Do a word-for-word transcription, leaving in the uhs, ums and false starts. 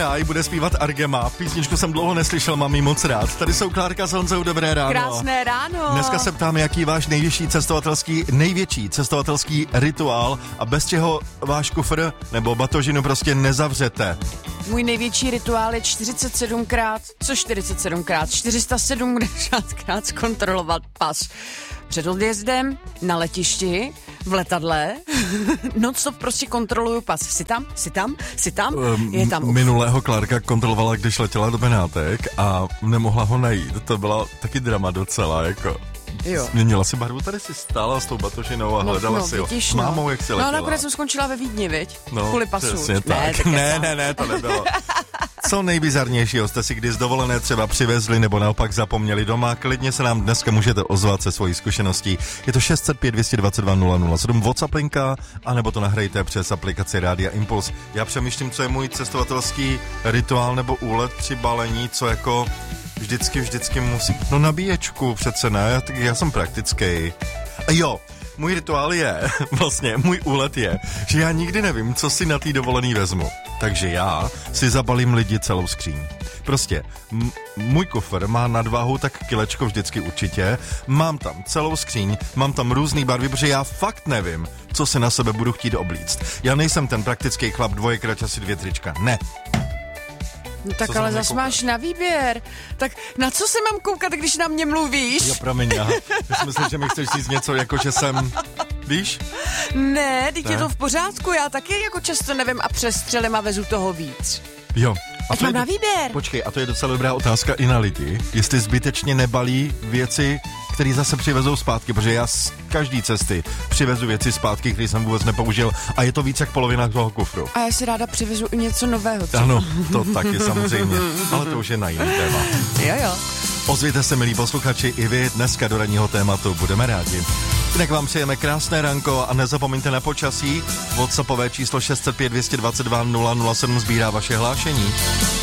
ráj bude zpívat Argema. Písničku jsem dlouho neslyšel, mám jí moc rád. Tady jsou Klárka s Honzou, dobré ráno. Krásné ráno. Dneska se ptám, jaký je váš největší cestovatelský, největší cestovatelský rituál a bez čeho váš kufr nebo batožinu prostě nezavřete. Můj největší rituál je čtyřicet sedmkrát, co čtyřicet sedmkrát, čtyři sta sedmdesátkrát zkontrolovat pas. Před odjezdem, na letišti, v letadle, non-stop prostě kontroluju pas. Jsi tam? Jsi tam? Jsi tam? Um, Je tam. Minulého Klárka kontrolovala, když letěla do Benátek a nemohla ho najít. To byla taky drama docela, jako... Jo. Změnila si barvu, tady si stála s tou batožinou a No, hledala no, si ho. vidíš, S mámou, jak si letěla. No, nakonec jsem skončila ve Vídni, viď? No, kvůli pasu. přesně Ne, tak. tak Ne, ne, ne, to nebylo. Co nejbizarnějšího jste si kdy z dovolené třeba přivezli nebo naopak zapomněli doma, klidně se nám dneska můžete ozvat se svojí zkušeností. Je to šest set pět, dvě stě dvacet dva, nula nula sedm WhatsApp linka, anebo to nahrajte přes aplikaci Rádia Impuls. Já přemýšlím, co je můj cestovatelský rituál nebo úlet při balení, co jako vždycky, vždycky musí... No nabíječku přece ne, já, já jsem praktický. A jo, můj rituál je, vlastně můj úlet je, že já nikdy nevím, co si na té dovolený vezmu. Takže já si zabalím lidi celou skříň. Prostě m- můj kufr má nadváhu tak kilečko vždycky určitě, mám tam celou skříň, mám tam různý barvy, protože já fakt nevím, co se na sebe budu chtít oblíct. Já nejsem ten praktický chlap dvoje krač asi dvě trička, ne. No tak Co ale se na mě zas koukáš? máš na výběr. Tak na co se mám koukat, když na mě mluvíš? Jo, promiň, já, já si myslím, že mi chceš říct něco, jako že jsem, víš? Ne, teď Ne. je to v pořádku, já taky jako často nevím a přestřelím a vezu toho víc. Jo. Ať to mám je- na výběr. Počkej, a to je docela dobrá otázka i na lidi, jestli zbytečně nebalí věci, které zase přivezou zpátky, protože já z každý cesty přivezu věci zpátky, které jsem vůbec nepoužil a je to víc jak polovina toho kufru. A já si ráda přivezu i něco nového. Co? Ano, to taky samozřejmě, ale to už je na jiný téma. Jo, jo. Ozvěte se, milí posluchači, i vy dneska do ranního tématu, budeme rádi. Jinak vám přejeme krásné ranko a nezapomeňte na počasí. WhatsAppové číslo šest set pět, dvě stě dvacet dva, nula nula sedm sbírá vaše hlášení.